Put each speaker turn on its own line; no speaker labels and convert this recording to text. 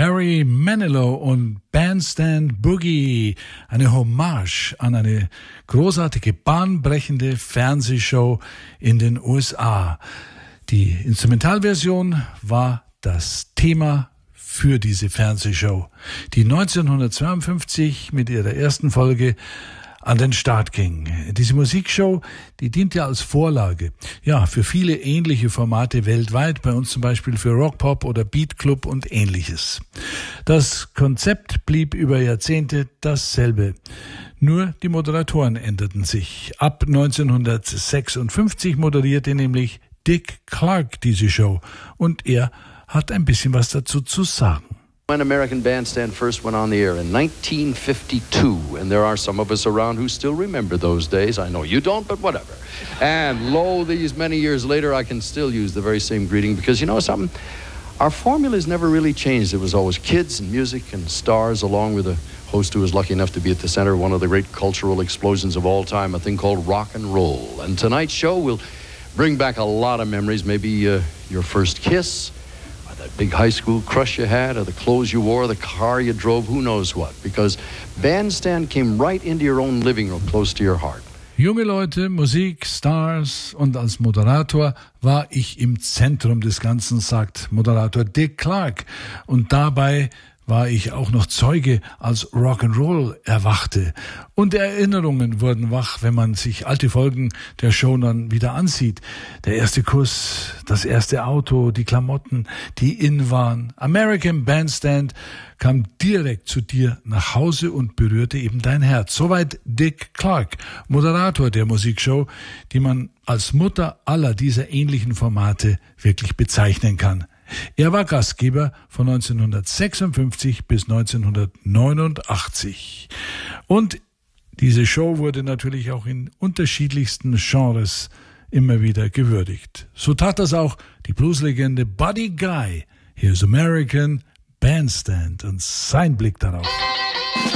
Barry Manilow und Bandstand Boogie, eine Hommage an eine großartige, bahnbrechende Fernsehshow in den USA. Die Instrumentalversion war das Thema für diese Fernsehshow, die 1952 mit ihrer ersten Folge an den Start ging. Diese Musikshow, die dient ja als Vorlage, ja, für viele ähnliche Formate weltweit, bei uns zum Beispiel für Rockpop oder Beat Club und ähnliches. Das Konzept blieb über Jahrzehnte dasselbe. Nur die Moderatoren änderten sich. Ab 1956 moderierte nämlich Dick Clark diese Show und er hat ein bisschen was dazu zu sagen.
When American Bandstand first went on the air in 1952, and there are some of us around who still remember those days. I know you don't, but whatever. And lo, these many years later, I can still use the very same greeting because you know something? Our formulas never really changed. It was always kids and music and stars, along with a host who was lucky enough to be at the center of one of the great cultural explosions of all time, a thing called rock and roll. And tonight's show will bring back a lot of memories, maybe your first kiss, that big high school crush you had, or the clothes you wore, the car you drove, who knows what. Because Bandstand came right into your own living room, close to your heart.
Junge Leute, Musik, Stars und als Moderator war ich im Zentrum des Ganzen, sagt Moderator Dick Clark. Und dabei war ich auch noch Zeuge, als Rock'n'Roll erwachte. Und Erinnerungen wurden wach, wenn man sich alte Folgen der Show dann wieder ansieht. Der erste Kuss, das erste Auto, die Klamotten, die in waren. American Bandstand kam direkt zu dir nach Hause und berührte eben dein Herz. Soweit Dick Clark, Moderator der Musikshow, die man als Mutter aller dieser ähnlichen Formate wirklich bezeichnen kann. Er war Gastgeber von 1956 bis 1989. Und diese Show wurde natürlich auch in unterschiedlichsten Genres immer wieder gewürdigt. So tat das auch die Blueslegende Buddy Guy. Here's American Bandstand und sein Blick darauf.